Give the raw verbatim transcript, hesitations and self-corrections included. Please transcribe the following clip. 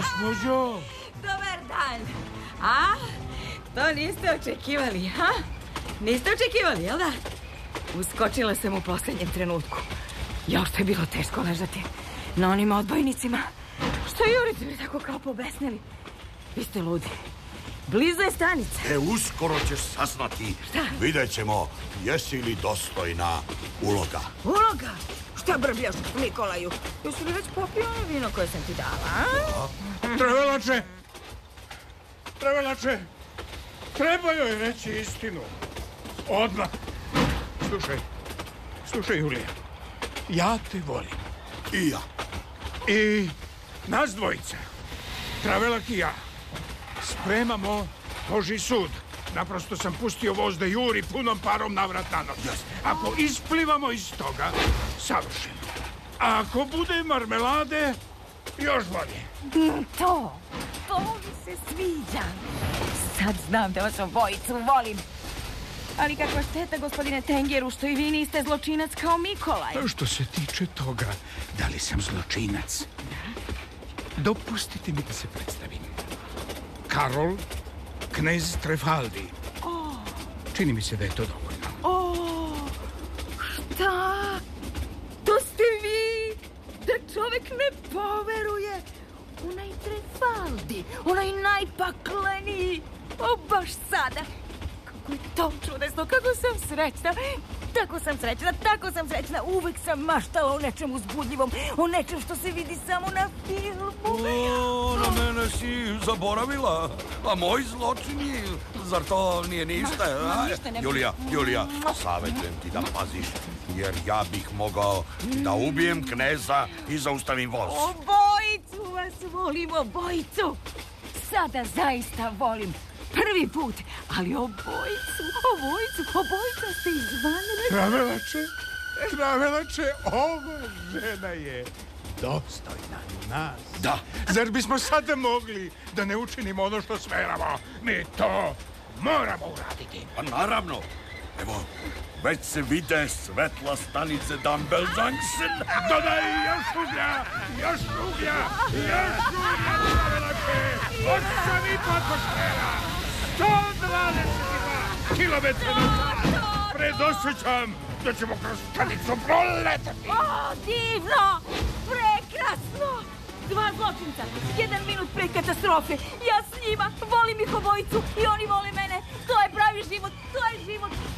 Gospođo! Dobar dan. A? To niste očekivali, ha? Niste očekivali, jel da? Uskočila sam u posljednjem trenutku. Još to je bilo teško ležati na onim odbojnicima. Što jurite mi tako kao pobesnili? Vi ste ludi. Blizu je stanica. E, uskoro ćeš saznati. Šta? Vidjet ćemo jesi li dostojna uloga. Uloga? Šta brbljaš, Nikolaju? Jesi li već popio ono vino koje sam ti dala, a? Trevelače! Trevelače! Treba joj reći istinu. Odmah. Slušaj, slušaj, Julija. Ja te volim. I ja. I nas dvojica, Travelak i ja, spremamo Božji sud. Naprosto sam pustio voz da juri punom parom navrat na nos. Ako isplivamo iz toga, savršeno. A ako bude marmelade, još bolje. To, to mi se sviđa. Sad znam da vas obojicu volim. Ali kakva šteta, gospodine Tengeru, što i vi niste zločinac kao Mikolaj. Što se tiče toga, da li sam zločinac? Dopustite mi da se predstavim. Karol, knez Trefaldi. Oh. Čini mi se da je to dovoljno. O, šta? To ste vi? Da čovek ne poveruje. Onaj Trefaldi, onaj najpakleniji. O, baš sada. Kako je to čudesno, kako sam srećna. Tako sam srećna, tako sam srećna. Uvek sam maštala o nečem uzbudljivom, o nečem što se vidi samo na filmu. O, na mene si zaboravila. A moj zločin je, zar to nije ništa? Ma, ništa ne... Julija, Julija, savjetujem ti da paziš, jer ja bih mogao da ubijem kneza i zaustavim voz. Obojicu vas volim, obojicu. Sada zaista volim. Prvi put, ali obojicu, obojicu, obojica ste izvanredni. Travelače, Travelače, ova žena je dostojna nas. Da. Zar bismo sada mogli da ne učinimo ono što smeramo? Mi to moramo uraditi. Pa naravno. Evo, već se vide svetla stanice Dumbbell Junction. Dodaj još uglja, još uglja, još uglja, Travelače. Osam i po atmosfera. sto dvadeset dva kilometra na sat. Predosućam da ćemo kroz stanicu proletati. O, divno, prekrasno. Dva zločinca, jedan minut pre katastrofe. Ja s njima, volim ih obojicu i oni vole mene. To je pravi život, to je život.